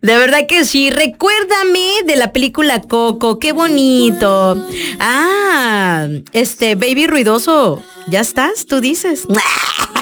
De verdad que sí. Recuérdame de la película Coco. Qué bonito. Baby ruidoso. ¿Ya estás? Tú dices.